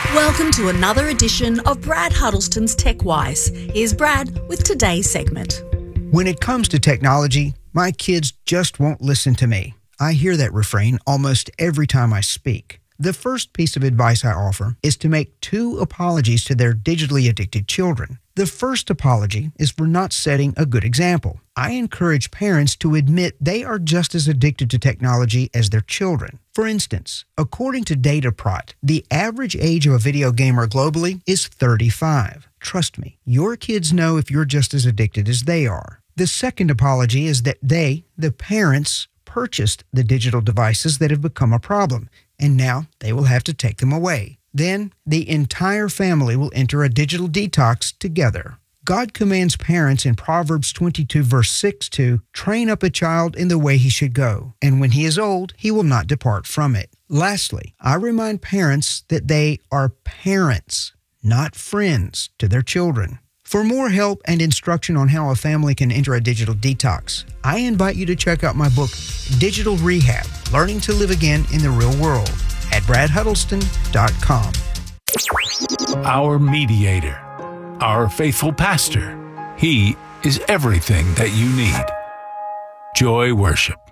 Welcome to another edition of Brad Huddleston's TechWise. Here's Brad with today's segment. When it comes to technology, my kids just won't listen to me. I hear that refrain almost every time I speak. The first piece of advice I offer is to make 2 apologies to their digitally addicted children. The first apology is for not setting a good example. I encourage parents to admit they are just as addicted to technology as their children. For instance, according to Dataprot, the average age of a video gamer globally is 35. Trust me, your kids know if you're just as addicted as they are. The second apology is that they, the parents, purchased the digital devices that have become a problem, and now they will have to take them away. Then the entire family will enter a digital detox together. God commands parents in Proverbs 22 verse 6 to train up a child in the way he should go, and when he is old, he will not depart from it. Lastly, I remind parents that they are parents, not friends to their children. For more help and instruction on how a family can enter a digital detox, I invite you to check out my book, Digital Rehab, Learning to Live Again in the Real World, at bradhuddleston.com. Our mediator, our faithful pastor. He is everything that you need. Joy Worship.